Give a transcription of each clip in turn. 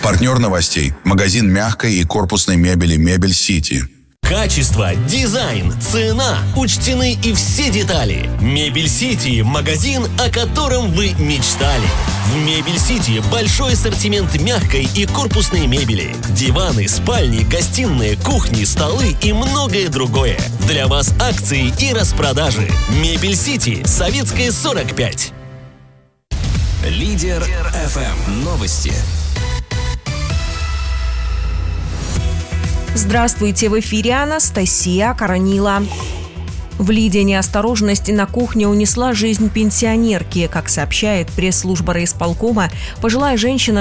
Партнер новостей – магазин мягкой и корпусной мебели «Мебель Сити». Качество, дизайн, цена – учтены и все детали. «Мебель Сити» – магазин, о котором вы мечтали. В «Мебель Сити» большой ассортимент мягкой и корпусной мебели. Диваны, спальни, гостиные, кухни, столы и многое другое. Для вас акции и распродажи. «Мебель Сити», Советская, 45. Лидер ФМ. Новости. Здравствуйте, в эфире Анастасия Коронила. В Лиде неосторожность на кухне унесла жизнь пенсионерки. Как сообщает пресс-служба райисполкома, пожилая женщина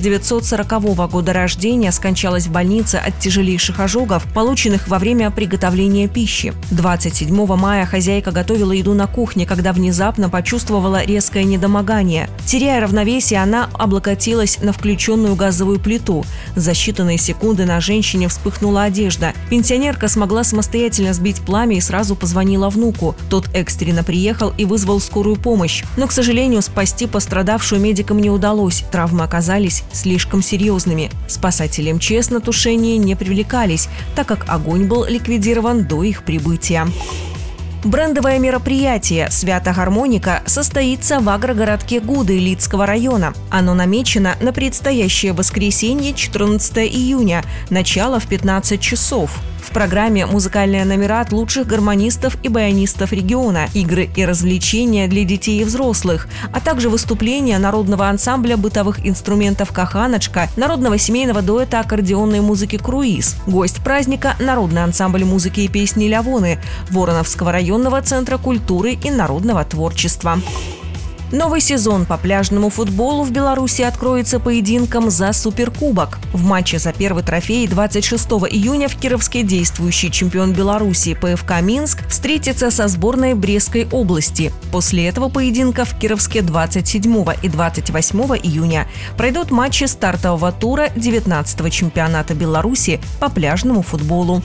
1940 года рождения скончалась в больнице от тяжелейших ожогов, полученных во время приготовления пищи. 27 мая хозяйка готовила еду на кухне, когда внезапно почувствовала резкое недомогание. Теряя равновесие, она облокотилась на включенную газовую плиту. За считанные секунды на женщине вспыхнула одежда. Пенсионерка смогла самостоятельно сбить пламя и сразу позвонила внуку. Тот экстренно приехал и вызвал скорую помощь. Но, к сожалению, спасти пострадавшую медикам не удалось. Травмы оказались слишком серьезными. Спасатели МЧС на тушение не привлекались, так как огонь был ликвидирован до их прибытия. Брендовое мероприятие «Свято-гармоника» состоится в агрогородке Гуды Лидского района. Оно намечено на предстоящее воскресенье, 14 июня, начало в 15 часов. В программе музыкальные номера от лучших гармонистов и баянистов региона, игры и развлечения для детей и взрослых, а также выступления народного ансамбля бытовых инструментов «Каханочка», народного семейного дуэта аккордеонной музыки «Круиз». Гость праздника – народный ансамбль музыки и песни «Лявоны» Вороновского районного центра культуры и народного творчества. Новый сезон по пляжному футболу в Беларуси откроется поединком за Суперкубок. В матче за первый трофей 26 июня в Кировске действующий чемпион Беларуси ПФК «Минск» встретится со сборной Брестской области. После этого поединка в Кировске 27 и 28 июня пройдут матчи стартового тура 19-го чемпионата Беларуси по пляжному футболу.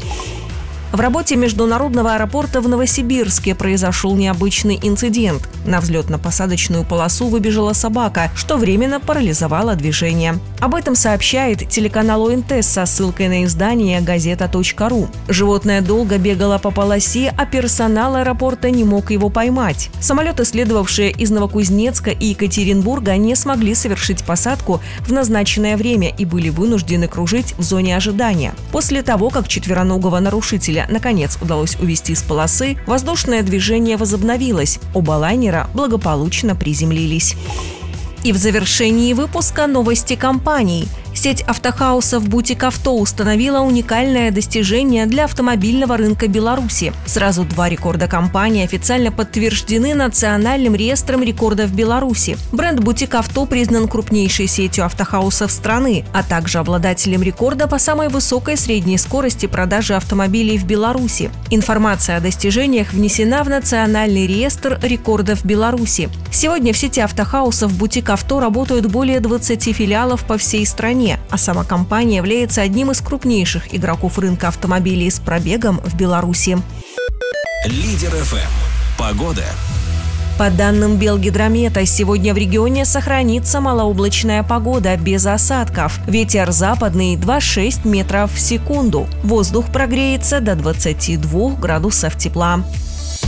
В работе международного аэропорта в Новосибирске произошел необычный инцидент. На взлетно-посадочную полосу выбежала собака, что временно парализовало движение. Об этом сообщает телеканал ОНТ со ссылкой на издание газета.ру. Животное долго бегало по полосе, а персонал аэропорта не мог его поймать. Самолеты, следовавшие из Новокузнецка и Екатеринбурга, не смогли совершить посадку в назначенное время и были вынуждены кружить в зоне ожидания. После того, как четвероногого нарушителя наконец удалось увести с полосы, воздушное движение возобновилось. Оба лайнера благополучно приземлились. И в завершении выпуска новости компаний. Сеть автохаусов «Бутик Авто» установила уникальное достижение для автомобильного рынка Беларуси. Сразу 2 рекорда компании официально подтверждены Национальным реестром рекордов Беларуси. Бренд «Бутик Авто» признан крупнейшей сетью автохаусов страны, а также обладателем рекорда по самой высокой средней скорости продажи автомобилей в Беларуси. Информация о достижениях внесена в Национальный реестр рекордов Беларуси. Сегодня в сети автохаусов «Бутик Авто» работают более 20 филиалов по всей стране, а сама компания является одним из крупнейших игроков рынка автомобилей с пробегом в Беларуси. Лидер ФМ. Погода. По данным Белгидромета, сегодня в регионе сохранится малооблачная погода без осадков. Ветер западный 2,6 метров в секунду. Воздух прогреется до 22 градусов тепла.